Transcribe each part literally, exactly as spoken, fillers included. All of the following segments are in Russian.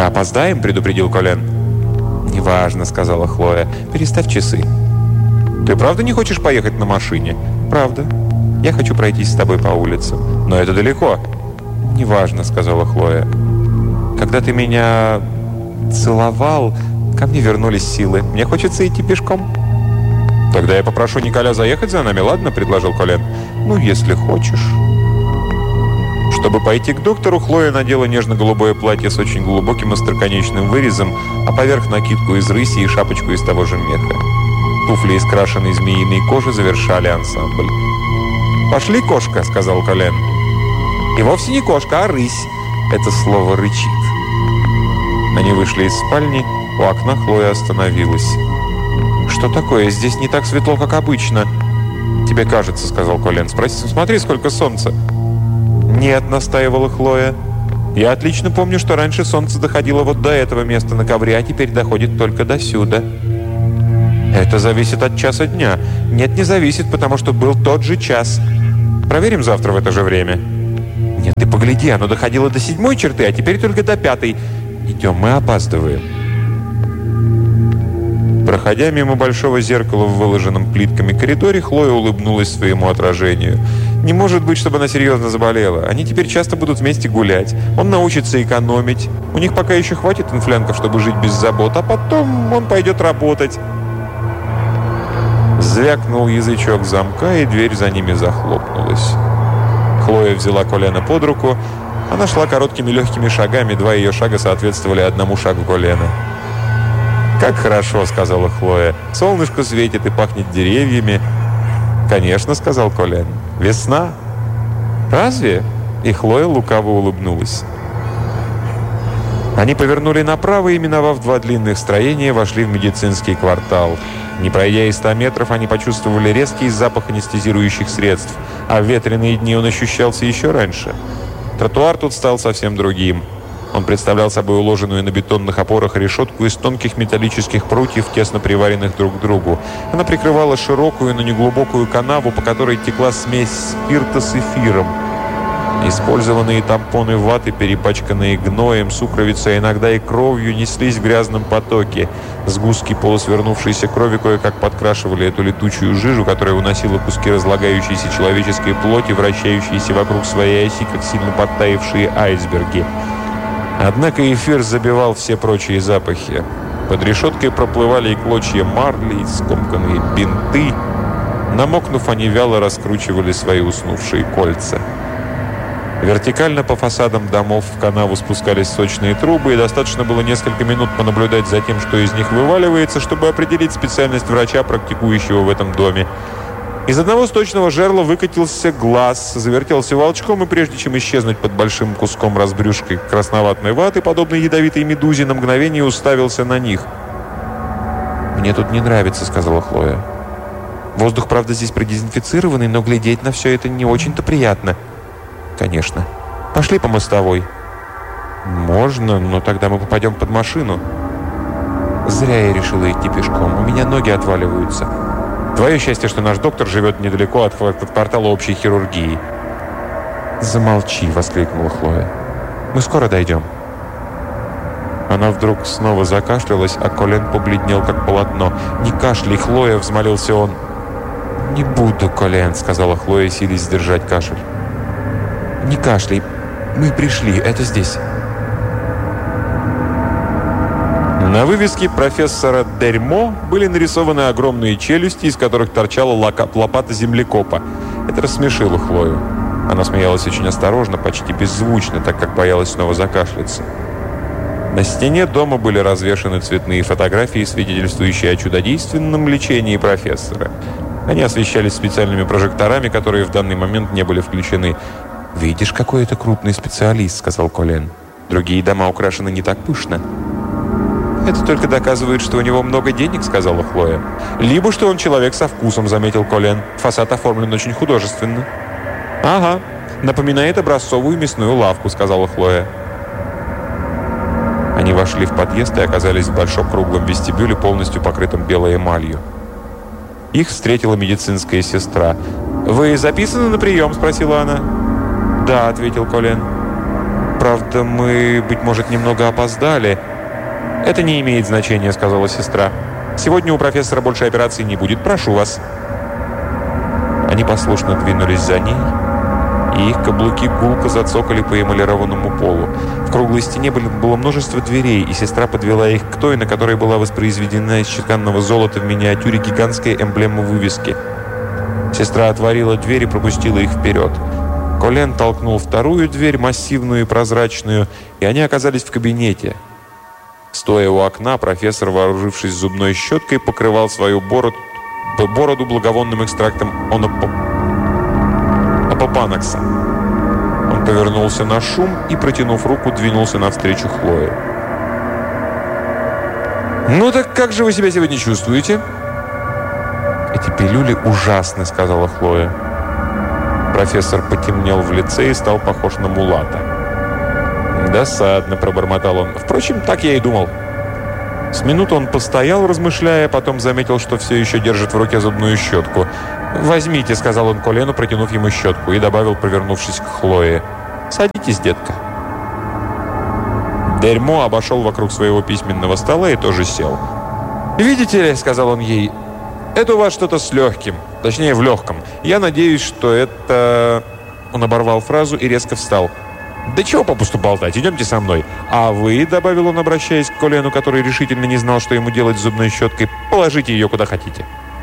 опоздаем?» – предупредил Колен. «Неважно», – сказала Хлоя. «Переставь часы». «Ты правда не хочешь поехать на машине?» «Правда. Я хочу пройтись с тобой по улицам». «Но это далеко». «Неважно», – сказала Хлоя. «Когда ты меня целовал, ко мне вернулись силы. Мне хочется идти пешком». «Тогда я попрошу Николя заехать за нами, ладно?» – предложил Колен. «Ну, если хочешь». Чтобы пойти к доктору, Хлоя надела нежно-голубое платье с очень глубоким остроконечным вырезом, а поверх накидку из рыси и шапочку из того же меха. Туфли из крашеной змеиной кожи завершали ансамбль. «Пошли, кошка», — сказал Колен. «И вовсе не кошка, а рысь». Это слово «рычит». Они вышли из спальни, у окна Хлоя остановилась. «Что такое? Здесь не так светло, как обычно». «Тебе кажется», — сказал Колен. «Спроси, смотри, сколько солнца». «Нет», — настаивала Хлоя. «Я отлично помню, что раньше солнце доходило вот до этого места на ковре, а теперь доходит только до сюда». «Это зависит от часа дня». «Нет, не зависит, потому что был тот же час». «Проверим завтра в это же время». «Нет, ты погляди, оно доходило до седьмой черты, а теперь только до пятой». «Идем, мы опаздываем». Проходя мимо большого зеркала в выложенном плитками коридоре, Хлоя улыбнулась своему отражению. Не может быть, чтобы она серьезно заболела. Они теперь часто будут вместе гулять. Он научится экономить. У них пока еще хватит инфлянков, чтобы жить без забот, а потом он пойдет работать. Звякнул язычок замка, и дверь за ними захлопнулась. Хлоя взяла Колена под руку. Она шла короткими легкими шагами. Два ее шага соответствовали одному шагу Колена. «Как хорошо», — сказала Хлоя. «Солнышко светит и пахнет деревьями». «Конечно», — сказал Колен. «Весна». «Разве?» И Хлоя лукаво улыбнулась. Они повернули направо и, миновав два длинных строения, вошли в медицинский квартал. Не пройдя и ста метров, они почувствовали резкий запах анестезирующих средств, а в ветреные дни он ощущался еще раньше. Тротуар тут стал совсем другим. Он представлял собой уложенную на бетонных опорах решетку из тонких металлических прутьев, тесно приваренных друг к другу. Она прикрывала широкую, но неглубокую канаву, по которой текла смесь спирта с эфиром. Использованные тампоны ваты, перепачканные гноем, сукровицей, а иногда и кровью, неслись в грязном потоке. Сгустки полусвернувшейся крови кое-как подкрашивали эту летучую жижу, которая уносила куски разлагающейся человеческой плоти, вращающиеся вокруг своей оси, как сильно подтаявшие айсберги. Однако эфир забивал все прочие запахи. Под решеткой проплывали и клочья марли, и скомканные бинты. Намокнув, они вяло раскручивали свои уснувшие кольца. Вертикально по фасадам домов в канаву спускались сочные трубы, и достаточно было несколько минут понаблюдать за тем, что из них вываливается, чтобы определить специальность врача, практикующего в этом доме. Из одного сточного жерла выкатился глаз, завертелся волчком, и прежде чем исчезнуть под большим куском разбрюшкой красноватной ваты, подобно ядовитой медузе, на мгновение уставился на них. «Мне тут не нравится», — сказала Хлоя. «Воздух, правда, здесь продезинфицированный, но глядеть на все это не очень-то приятно». «Конечно. Пошли по мостовой». «Можно, но тогда мы попадем под машину». «Зря я решила идти пешком. У меня ноги отваливаются». «Твое счастье, что наш доктор живет недалеко от квартала общей хирургии». «Замолчи», — воскликнула Хлоя. «Мы скоро дойдем». Она вдруг снова закашлялась, а Колен побледнел, как полотно. «Не кашляй, Хлоя!» — взмолился он. «Не буду, Колен», — сказала Хлоя, силясь сдержать кашель. «Не кашляй. Мы пришли. Это здесь». На вывеске профессора Дерьмо были нарисованы огромные челюсти, из которых торчала лопата землекопа. Это рассмешило Хлою. Она смеялась очень осторожно, почти беззвучно, так как боялась снова закашляться. На стене дома были развешаны цветные фотографии, свидетельствующие о чудодейственном лечении профессора. Они освещались специальными прожекторами, которые в данный момент не были включены. «Видишь, какой это крупный специалист», — сказал Колен. «Другие дома украшены не так пышно». «Это только доказывает, что у него много денег», — сказала Хлоя. «Либо что он человек со вкусом», — заметил Колен. «Фасад оформлен очень художественно». «Ага, напоминает образцовую мясную лавку», — сказала Хлоя. Они вошли в подъезд и оказались в большом круглом вестибюле, полностью покрытом белой эмалью. Их встретила медицинская сестра. «Вы записаны на прием?» — спросила она. «Да», — ответил Колен. «Правда, мы, быть может, немного опоздали». «Это не имеет значения», — сказала сестра. «Сегодня у профессора больше операций не будет. Прошу вас». Они послушно двинулись за ней, и их каблуки гулко зацокали по эмалированному полу. В круглой стене было множество дверей, и сестра подвела их к той, на которой была воспроизведена из чеканного золота в миниатюре гигантская эмблема вывески. Сестра отворила дверь и пропустила их вперед. Колен толкнул вторую дверь, массивную и прозрачную, и они оказались в кабинете. Стоя у окна, профессор, вооружившись зубной щеткой, покрывал свою бороду, бороду благовонным экстрактом апопанокса. Он повернулся на шум и, протянув руку, двинулся навстречу Хлое. «Ну так как же вы себя сегодня чувствуете?» «Эти пилюли ужасны», — сказала Хлоя. Профессор потемнел в лице и стал похож на мулата. «Досадно», — пробормотал он. «Впрочем, так я и думал». С минуту он постоял, размышляя, потом заметил, что все еще держит в руке зубную щетку. «Возьмите», — сказал он Колену, протянув ему щетку, и добавил, повернувшись к Хлое. «Садитесь, детка». Дерьмо обошел вокруг своего письменного стола и тоже сел. «Видите ли», — сказал он ей, — «это у вас что-то с легким, точнее, в легком. Я надеюсь, что это...» Он оборвал фразу и резко встал. «Да чего попусту болтать? Идемте со мной. А вы, — добавил он, обращаясь к Колену, который решительно не знал, что ему делать с зубной щеткой, — положите ее куда хотите».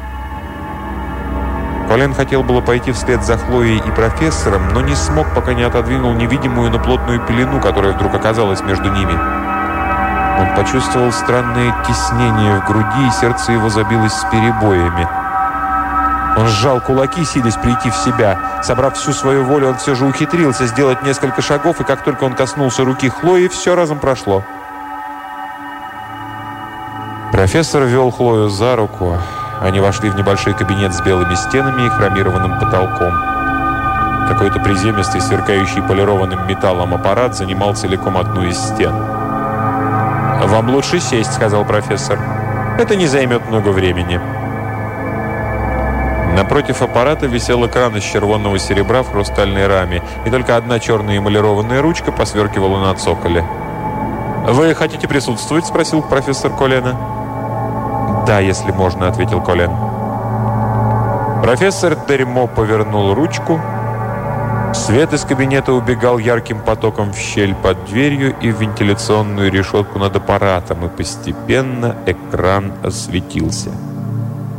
Колен хотел было пойти вслед за Хлоей и профессором, но не смог, пока не отодвинул невидимую, но плотную пелену, которая вдруг оказалась между ними. Он почувствовал странное теснение в груди, и сердце его забилось с перебоями. Он сжал кулаки, силясь прийти в себя. Собрав всю свою волю, он все же ухитрился сделать несколько шагов, и как только он коснулся руки Хлои, все разом прошло. Профессор вел Хлою за руку. Они вошли в небольшой кабинет с белыми стенами и хромированным потолком. Какой-то приземистый, сверкающий полированным металлом аппарат занимал целиком одну из стен. «Вам лучше сесть», — сказал профессор. «Это не займет много времени». Напротив аппарата висел экран из червонного серебра в хрустальной раме, и только одна черная эмалированная ручка посверкивала на цоколе. «Вы хотите присутствовать?» — спросил профессор Колена. «Да, если можно», — ответил Колен. Профессор Дерьмо повернул ручку. Свет из кабинета убегал ярким потоком в щель под дверью и в вентиляционную решетку над аппаратом, и постепенно экран осветился.